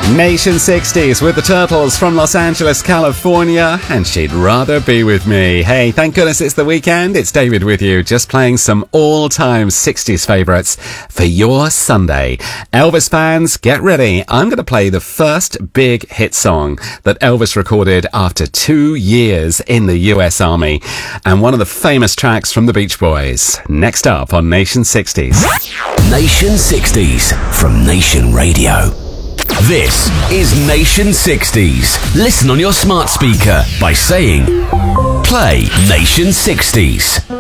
Nation 60s with the Turtles from Los Angeles, California, and She'd Rather Be With Me. Hey, thank goodness it's the weekend. It's David with you, just playing some all-time 60s favourites for your Sunday. Elvis fans, get ready. I'm going to play the first big hit song that Elvis recorded after 2 years in the US Army, and one of the famous tracks from the Beach Boys. Next up on Nation 60s. Nation 60s from Nation Radio. This is Nation 60s. Listen on your smart speaker by saying, play Nation 60s.